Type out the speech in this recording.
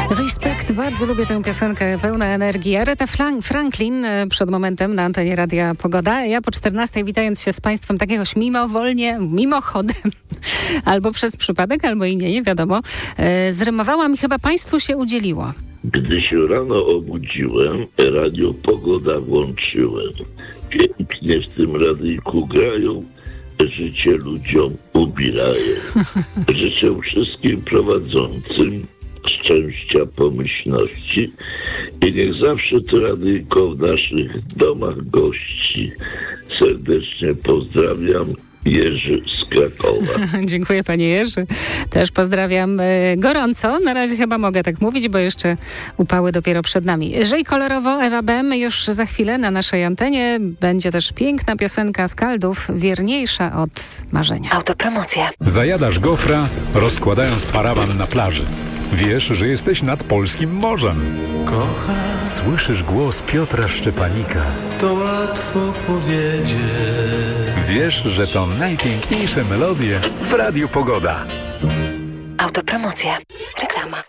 Respekt, bardzo lubię tę piosenkę, pełna energii. Aretha Franklin przed momentem na antenie Radia Pogoda. Ja po 14:00, witając się z Państwem tak jakoś mimochodem, albo przez przypadek, albo i nie wiadomo, zrymowałam i chyba Państwu się udzieliło. Gdy się rano obudziłem, Radio Pogoda włączyłem. Pięknie w tym radyjku grają, życie ludziom ubilają. Życzę wszystkim prowadzącym szczęścia, pomyślności i niech zawsze to radyjko w naszych domach gości. Serdecznie pozdrawiam, Jerzy z Krakowa. Dziękuję, panie Jerzy. Też pozdrawiam gorąco. Na razie chyba mogę tak mówić, bo jeszcze upały dopiero przed nami. Żyj kolorowo, Ewa Bem, już za chwilę na naszej antenie. Będzie też piękna piosenka Skaldów, wierniejsza od marzenia. Autopromocja. Zajadasz gofra, rozkładając parawan na plaży. Wiesz, że jesteś nad polskim morzem. Kocham, Słyszysz głos Piotra Szczepanika. to łatwo powiedzieć. Wiesz, że to najpiękniejsze melodie w Radiu Pogoda. Autopromocja. Reklama.